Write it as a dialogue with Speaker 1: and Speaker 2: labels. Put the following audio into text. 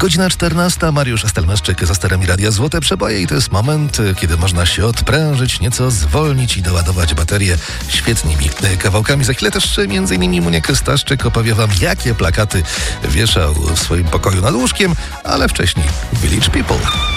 Speaker 1: Godzina 14. Mariusz Stelmeszczyk za sterami Radia Złote Przeboje i to jest moment, kiedy można się odprężyć, nieco zwolnić i doładować baterię świetnymi kawałkami. Za chwilę też m.in. Muniek Staszczyk opowie wam, jakie plakaty wieszał w swoim pokoju nad łóżkiem, ale wcześniej Village People.